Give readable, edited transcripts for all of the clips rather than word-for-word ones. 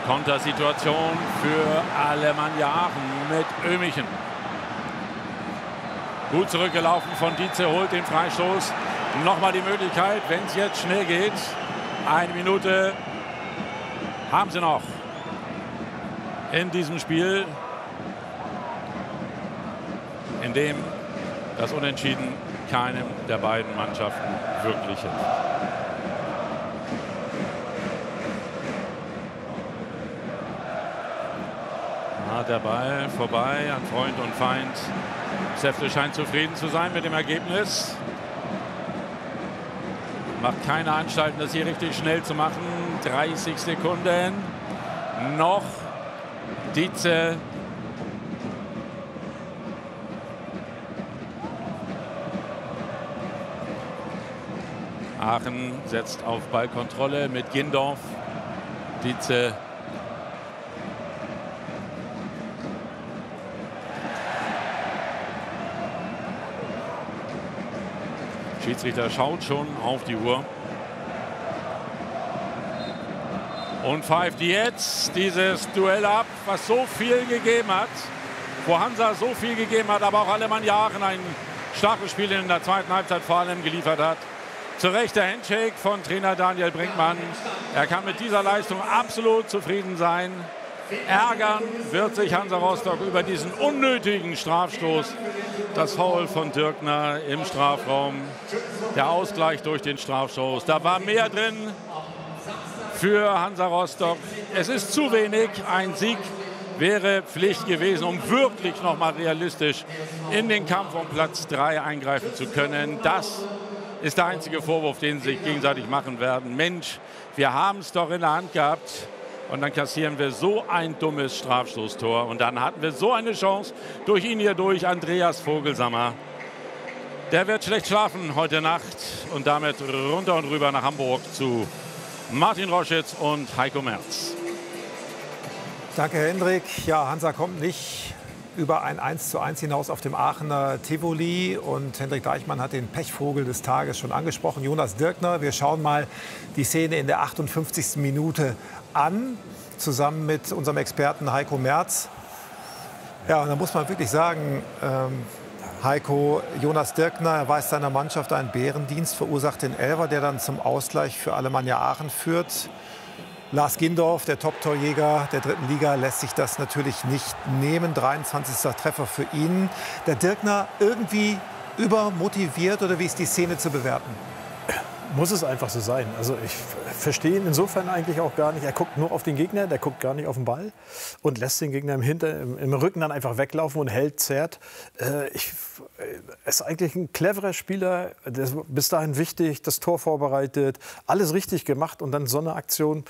Kontersituation für Alemannia Aachen mit Ömichen. Gut zurückgelaufen von Dietze, holt den Freistoß. Nochmal die Möglichkeit, wenn es jetzt schnell geht. 1 Minute haben sie noch in diesem Spiel, in dem das Unentschieden keinem der beiden Mannschaften wirklich hilft. Der Ball vorbei an Freund und Feind. Sefte scheint zufrieden zu sein mit dem Ergebnis. Macht keine Anstalten, das hier richtig schnell zu machen. 30 Sekunden. Noch Dietze. Aachen setzt auf Ballkontrolle mit Gindorf. Dietze. Schiedsrichter schaut schon auf die Uhr und pfeift jetzt dieses Duell ab, was so viel gegeben hat, wo Hansa so viel gegeben hat, aber auch Alemannia Aachen ein starkes Spiel in der zweiten Halbzeit vor allem geliefert hat. Zu Recht der Handshake von Trainer Daniel Brinkmann. Er kann mit dieser Leistung absolut zufrieden sein. Ärgern wird sich Hansa Rostock über diesen unnötigen Strafstoß. Das Foul von Dürkner im Strafraum. Der Ausgleich durch den Strafstoß. Da war mehr drin für Hansa Rostock. Es ist zu wenig. Ein Sieg wäre Pflicht gewesen, um wirklich noch mal realistisch in den Kampf um Platz 3 eingreifen zu können. Das ist der einzige Vorwurf, den sie sich gegenseitig machen werden. Mensch, wir haben es doch in der Hand gehabt. Und dann kassieren wir so ein dummes Strafstoßtor. Und dann hatten wir so eine Chance durch ihn hier durch, Andreas Vogelsammer. Der wird schlecht schlafen heute Nacht. Und damit runter und rüber nach Hamburg zu Martin Roschitz und Heiko Merz. Danke, Hendrik. Ja, Hansa kommt nicht über ein 1:1 hinaus auf dem Aachener Tivoli. Und Hendrik Deichmann hat den Pechvogel des Tages schon angesprochen, Jonas Dürkner. Wir schauen mal die Szene in der 58. Minute an, zusammen mit unserem Experten Heiko Merz. Ja, und da muss man wirklich sagen, Heiko, Jonas Dürkner erweist seiner Mannschaft einen Bärendienst, verursacht den Elfer, der dann zum Ausgleich für Alemannia Aachen führt. Lars Gindorf, der Top-Torjäger der 3. Liga, lässt sich das natürlich nicht nehmen. 23. Treffer für ihn. Der Dürkner irgendwie übermotiviert, oder wie ist die Szene zu bewerten? Muss es einfach so sein. Also ich verstehe ihn insofern eigentlich auch gar nicht. Er guckt nur auf den Gegner, der guckt gar nicht auf den Ball und lässt den Gegner im Rücken dann einfach weglaufen und hält, zerrt. Er ist eigentlich ein cleverer Spieler, der ist bis dahin wichtig, das Tor vorbereitet, alles richtig gemacht und dann so eine Aktion.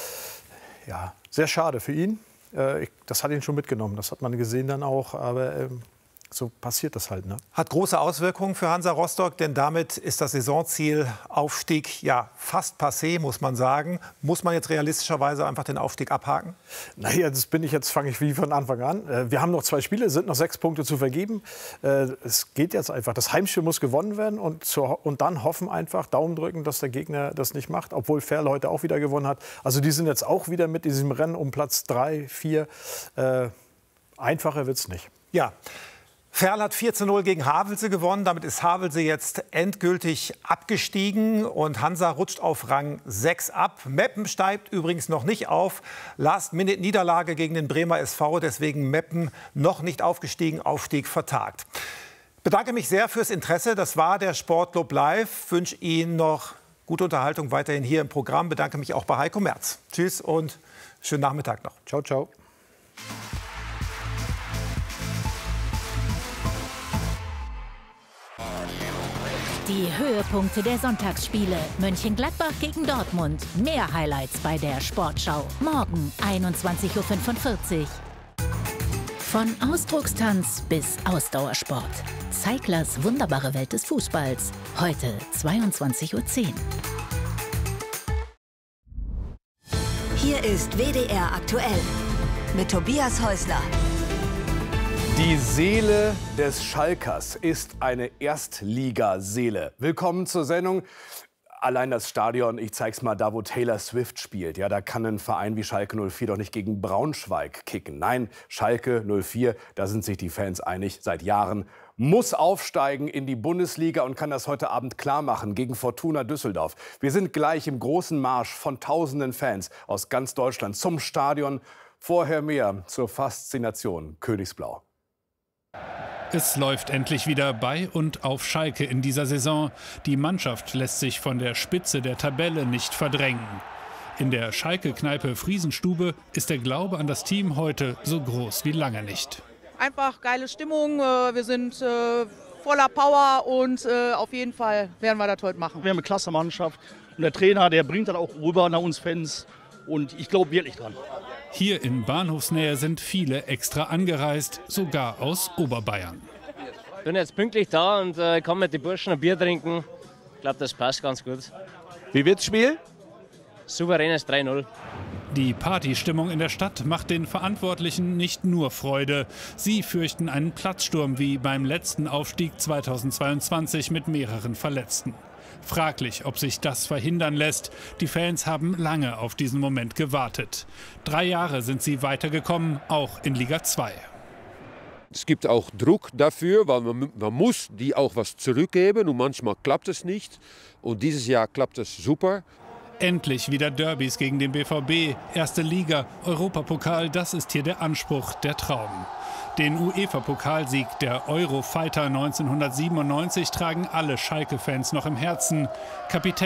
Ja, sehr schade für ihn. Das hat ihn schon mitgenommen, das hat man gesehen dann auch, aber so passiert das halt, ne? Hat große Auswirkungen für Hansa Rostock, denn damit ist das Saisonziel Aufstieg ja fast passé, muss man sagen. Muss man jetzt realistischerweise einfach den Aufstieg abhaken? Naja, fange ich wie von Anfang an. Wir haben noch 2 Spiele, sind noch 6 Punkte zu vergeben. Es geht jetzt einfach. Das Heimspiel muss gewonnen werden und dann hoffen einfach, Daumen drücken, dass der Gegner das nicht macht, obwohl Ferl heute auch wieder gewonnen hat. Also die sind jetzt auch wieder mit diesem Rennen um Platz 3, 4. Einfacher wird's nicht. Ja. Ferl hat 4:0 gegen Havelse gewonnen. Damit ist Havelse jetzt endgültig abgestiegen und Hansa rutscht auf Rang 6 ab. Meppen steigt übrigens noch nicht auf. Last-Minute-Niederlage gegen den Bremer SV. Deswegen Meppen noch nicht aufgestiegen, Aufstieg vertagt. Ich bedanke mich sehr fürs Interesse. Das war der Sportclub Live. Wünsche Ihnen noch gute Unterhaltung weiterhin hier im Programm. Bedanke mich auch bei Heiko Merz. Tschüss und schönen Nachmittag noch. Ciao, ciao. Die Höhepunkte der Sonntagsspiele. Mönchengladbach gegen Dortmund. Mehr Highlights bei der Sportschau. Morgen 21:45 Uhr. Von Ausdruckstanz bis Ausdauersport. Zeiglers wunderbare Welt des Fußballs. Heute 22:10 Uhr. Hier ist WDR aktuell mit Tobias Häusler. Die Seele des Schalkers ist eine Erstligaseele. Willkommen zur Sendung. Allein das Stadion, ich zeig's mal, da wo Taylor Swift spielt. Ja, da kann ein Verein wie Schalke 04 doch nicht gegen Braunschweig kicken. Nein, Schalke 04, da sind sich die Fans einig, seit Jahren muss aufsteigen in die Bundesliga und kann das heute Abend klar machen gegen Fortuna Düsseldorf. Wir sind gleich im großen Marsch von tausenden Fans aus ganz Deutschland zum Stadion. Vorher mehr zur Faszination Königsblau. Es läuft endlich wieder bei und auf Schalke in dieser Saison. Die Mannschaft lässt sich von der Spitze der Tabelle nicht verdrängen. In der Schalke-Kneipe Friesenstube ist der Glaube an das Team heute so groß wie lange nicht. Einfach geile Stimmung, wir sind voller Power und auf jeden Fall werden wir das heute machen. Wir haben eine klasse Mannschaft und der Trainer, der bringt das auch rüber nach uns Fans und ich glaube wirklich dran. Hier in Bahnhofsnähe sind viele extra angereist, sogar aus Oberbayern. Ich bin jetzt pünktlich da und kann mit den Burschen ein Bier trinken. Ich glaube, das passt ganz gut. Wie wird's Spiel? Souveränes 3-0. Die Partystimmung in der Stadt macht den Verantwortlichen nicht nur Freude. Sie fürchten einen Platzsturm wie beim letzten Aufstieg 2022 mit mehreren Verletzten. Fraglich, ob sich das verhindern lässt. Die Fans haben lange auf diesen Moment gewartet. 3 Jahre sind sie weitergekommen, auch in Liga 2. Es gibt auch Druck dafür, weil man muss die auch was zurückgeben und manchmal klappt es nicht. Und dieses Jahr klappt es super. Endlich wieder Derbys gegen den BVB, erste Liga, Europapokal, das ist hier der Anspruch, der Traum. Den UEFA-Pokalsieg der Eurofighter 1997 tragen alle Schalke-Fans noch im Herzen. Kapitän